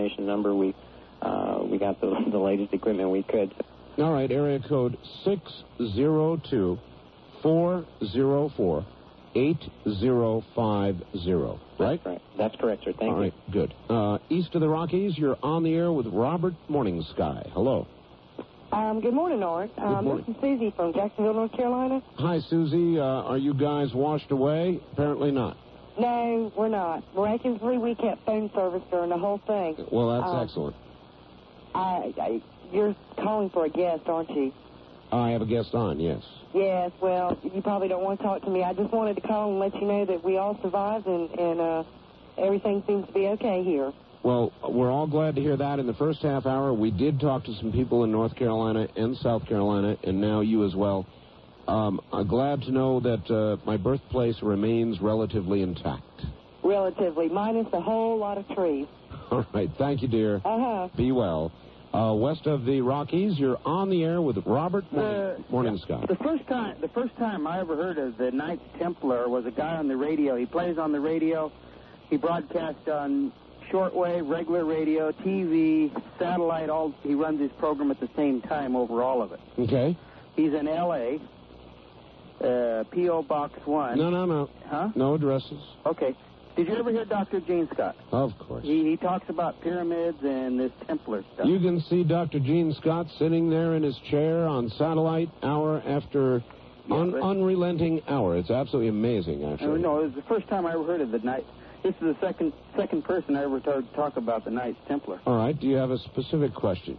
information number. We got the latest equipment we could. All right, area code 602-404-8050, right? That's correct, sir. Thank you. All right, good. East of the Rockies, you're on the air with Robert Morningsky. Hello. Good morning, Art. Good morning. This is Susie from Jacksonville, North Carolina. Hi, Susie. Are you guys washed away? Apparently not. No, we're not. Miraculously, we kept phone service during the whole thing. Well, that's excellent. You're calling for a guest, aren't you? I have a guest on, yes. Yes, well, you probably don't want to talk to me. I just wanted to call and let you know that we all survived and everything seems to be okay here. Well, we're all glad to hear that. In the first half hour, we did talk to some people in North Carolina and South Carolina, and now you as well. I'm glad to know that my birthplace remains relatively intact. Relatively, minus a whole lot of trees. All right, thank you, dear. Be well. West of the Rockies, you're on the air with Robert Morningsky. The first time I ever heard of the Knights Templar was a guy on the radio. He plays on the radio. He broadcasts on shortwave, regular radio, TV, satellite. He runs his program at the same time over all of it. Okay. He's in L.A., P.O. Box 1. No. Huh? No addresses. Okay. Did you ever hear Dr. Gene Scott? Of course. He talks about pyramids and this Templar stuff. You can see Dr. Gene Scott sitting there in his chair on satellite hour after unrelenting hour. It's absolutely amazing, actually. No, it was the first time I ever heard of the Knights. This is the second person I ever heard talk about the Knights Templar. All right. Do you have a specific question?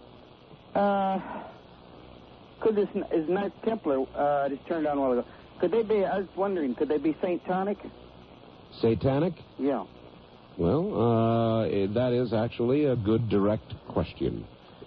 Is Knights Templar, just turned on a while ago, could they be, I was wondering, could they be Satanic? Satanic? Yeah. Well, that is actually a good direct question.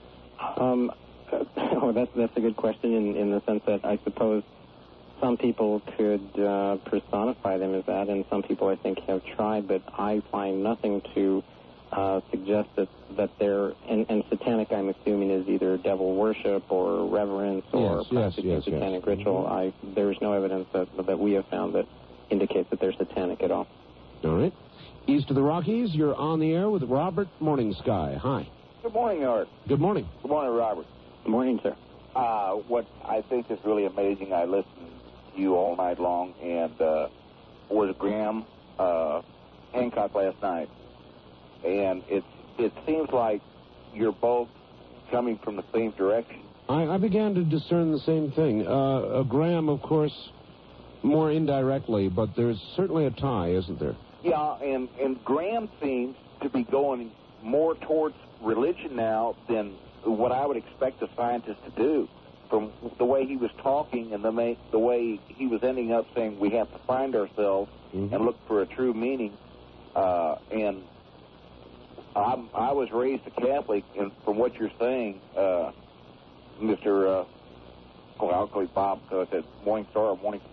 That's a good question in the sense that I suppose some people could personify them as that, and some people I think have tried, but I find nothing to suggest that they're, and satanic I'm assuming is either devil worship or reverence or practicing satanic ritual. There is no evidence that we have found that indicates that they're satanic at all. All right. East of the Rockies, you're on the air with Robert Morningsky. Hi. Good morning, Art. Good morning. Good morning, Robert. Good morning, sir. What I think is really amazing, I listened to you all night long, and was Graham Hancock last night. And it seems like you're both coming from the same direction. I began to discern the same thing. Graham, of course, more indirectly, but there's certainly a tie, isn't there? Yeah, and Graham seems to be going more towards religion now than what I would expect a scientist to do. From the way he was talking and the way he was ending up saying we have to find ourselves and look for a true meaning. And I was raised a Catholic, and from what you're saying, Mr. I'll call you Bob, at Morning Star, Morning.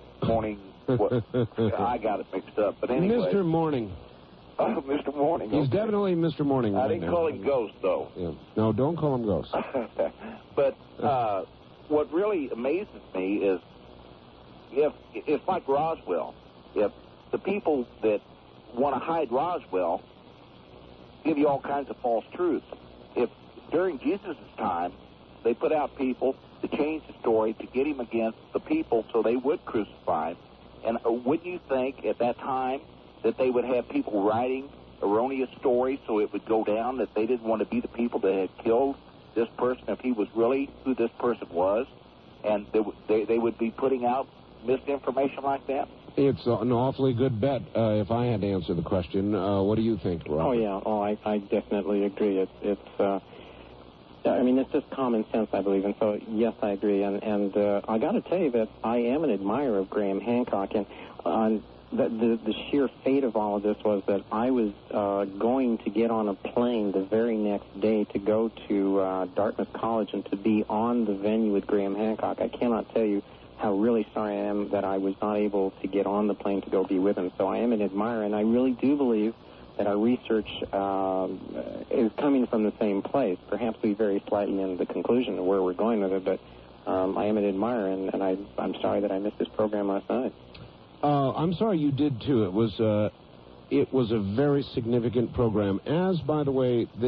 I got it mixed up, but anyway. Mr. Morning. Mr. Morning. He's definitely Mr. Morning. I didn't call him Ghost, though. Yeah. No, don't call him Ghost. But what really amazes me is if it's like Roswell. If the people that want to hide Roswell give you all kinds of false truths. If during Jesus' time they put out people to change the story to get him against the people so they would crucify him, and wouldn't you think at that time that they would have people writing erroneous stories so it would go down that they didn't want to be the people that had killed this person if he was really who this person was, and they would be putting out misinformation like that? It's an awfully good bet if I had to answer the question. What do you think, Robert? Oh, yeah. Oh, I definitely agree. I mean, it's just common sense, I believe, and so, yes, I agree. And I got to tell you that I am an admirer of Graham Hancock, and the sheer fate of all of this was that I was going to get on a plane the very next day to go to Dartmouth College and to be on the venue with Graham Hancock. I cannot tell you how really sorry I am that I was not able to get on the plane to go be with him. So I am an admirer, and I really do believe that our research is coming from the same place. Perhaps we vary slightly in the conclusion of where we're going with it, but I am an admirer, and I'm sorry that I missed this program last night. I'm sorry you did, too. It was a very significant program, as, by the way,